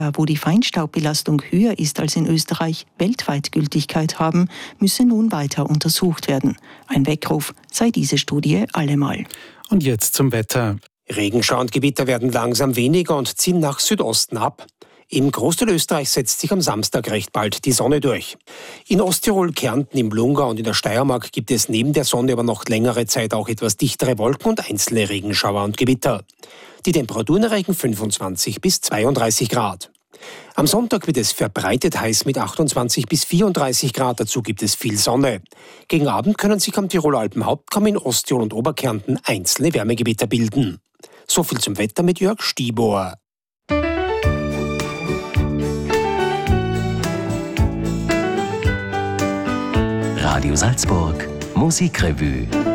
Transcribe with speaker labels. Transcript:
Speaker 1: wo die Feinstaubbelastung höher ist als in Österreich, weltweit Gültigkeit haben, müsse nun weiter untersucht werden. Ein Weckruf sei diese Studie allemal.
Speaker 2: Und jetzt zum Wetter.
Speaker 3: Regenschauer und Gewitter werden langsam weniger und ziehen nach Südosten ab. Im Großteil Österreichs setzt sich am Samstag recht bald die Sonne durch. In Osttirol, Kärnten, im Lungau und in der Steiermark gibt es neben der Sonne aber noch längere Zeit auch etwas dichtere Wolken und einzelne Regenschauer und Gewitter. Die Temperaturen erreichen 25 bis 32 Grad. Am Sonntag wird es verbreitet heiß mit 28 bis 34 Grad. Dazu gibt es viel Sonne. Gegen Abend können sich am Tiroler Alpenhauptkamm in Osttirol und Oberkärnten einzelne Wärmegewitter bilden. So viel zum Wetter mit Jörg Stiebohr.
Speaker 4: Radio Salzburg Musikrevue